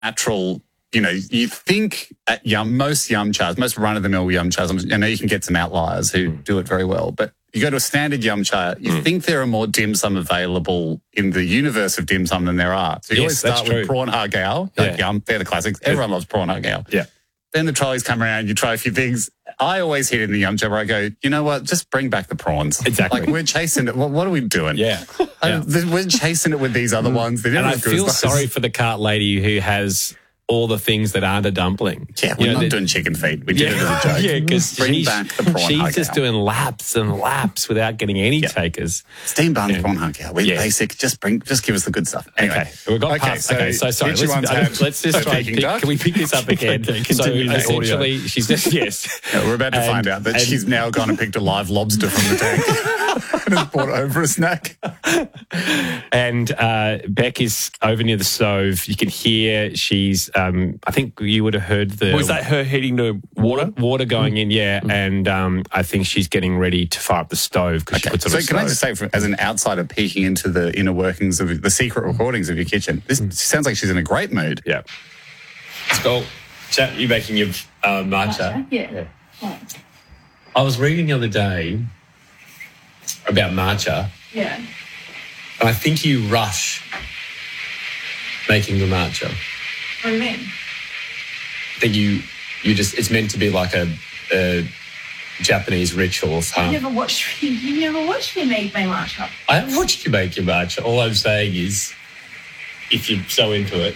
natural, you think at most yum chas, most run-of-the-mill yum chas, I know you can get some outliers who do it very well, but you go to a standard yum cha, you think there are more dim sum available in the universe of dim sum than there are. So you always start with prawn har gow, yum, they're the classics. Everyone loves prawn har gow. Yeah. Then the trolleys come around, you try a few things. I always hit in the yum cha where I go, you know what, just bring back the prawns. Exactly. Like, we're chasing it. What are we doing? Yeah. We're chasing it with these other ones. And I feel sorry for the cart lady who has all the things that aren't a dumpling. Yeah, we're not doing chicken feet. We did it as a joke. Yeah, because she's just doing laps and laps without getting any takers. Steam bun prawn har gow. We're basic. Just give us the good stuff. Anyway, we've got past. So sorry. Let's just try. Can we pick this up again? So essentially, she's just we're about to find out that she's now gone and picked a live lobster from the tank and has brought over a snack. And Beck is over near the stove. You can hear she's. I think you would have heard the... Was that her heating the water? Water going in, and I think she's getting ready to fire up the stove because she puts it on the stove. Can I just say, as an outsider peeking into the inner workings of the secret recordings of your kitchen, this sounds like she's in a great mood. Yeah. Let's go. Chat, you making your matcha? Yeah. I was reading the other day about matcha. Yeah. And I think you rush making the matcha. What do you mean? I think you just, it's meant to be like a Japanese ritual of You never watched me make my matcha. I haven't watched you make your matcha. All I'm saying is, if you're so into it,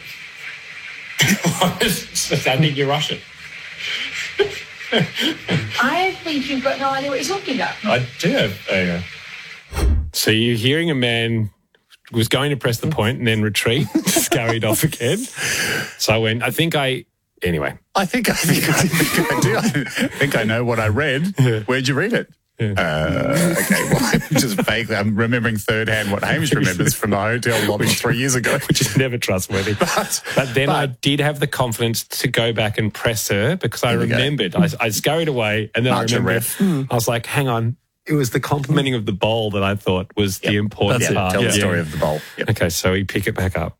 I think you rush it. I think you've got no idea what you're talking about. I do. So you're hearing a man was going to press the point and then retreat, scurried off again. So I went, anyway. I think I do. I think I know what I read. Where'd you read it? Okay, well, just vaguely, I'm remembering third hand what Hamish remembers from the hotel lobby 3 years ago. Which is never trustworthy. But then I did have the confidence to go back and press her because I remembered. I scurried away and then I remembered. I was like, hang on. It was the complimenting of the bowl that I thought was the important part. Tell the story of the bowl. Yep. Okay, so we pick it back up.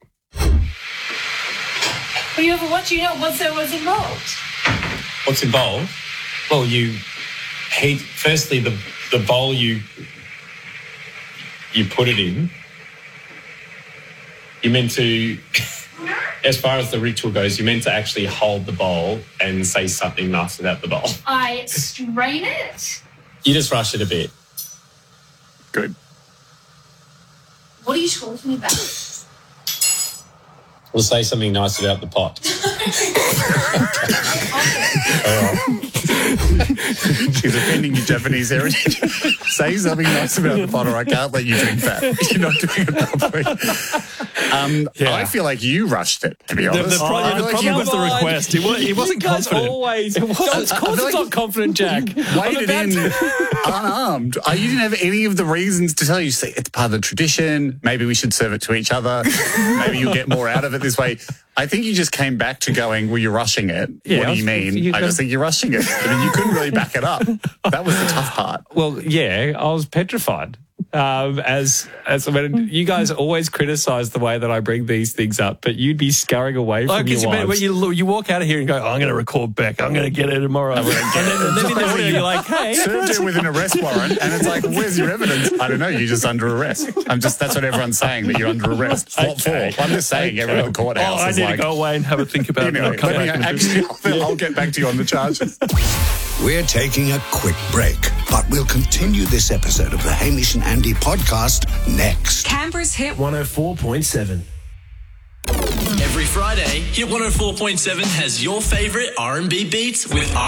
Well, you ever watch? You know what's involved? What's involved? Well, you heat firstly the bowl you put it in. You're meant to, as far as the ritual goes, you're meant to actually hold the bowl and say something nice about the bowl. I strain it. You just rush it a bit. Good. What are you talking about? We'll say something nice about the pot. She's offending your Japanese heritage. Say something nice about the pot or I can't let you drink that. You're not doing it properly. I feel like you rushed it, to be honest. The problem was the request. He wasn't confident. Of course it's not confident, Jack. Waded in unarmed. You didn't have any of the reasons to tell you. Say, it's part of the tradition. Maybe we should serve it to each other. Maybe you'll get more out of it this way. I think you just came back to going, well, you're rushing it. Yeah, what do you mean? I just think you're rushing it. I mean, you couldn't really back it up. That was the tough part. Well, yeah, I was petrified. As you guys always criticise the way that I bring these things up, but you'd be scurrying away from your wives. You walk out of here and go, I'm going to record Beck. I'm going to get her tomorrow. And then in the morning you're like, hey. Served her with an arrest warrant, and it's like, where's your evidence? I don't know. You're just under arrest. That's what everyone's saying, that you're under arrest. What for? I'm just saying everyone at the courthouse I need to go away and have a think about it. I'll get back to you on the charges. We're taking a quick break, but we'll continue this episode of the Hamish and Andy podcast next. Canberra's Hit 104.7. Every Friday, Hit 104.7 has your favourite R&B beats with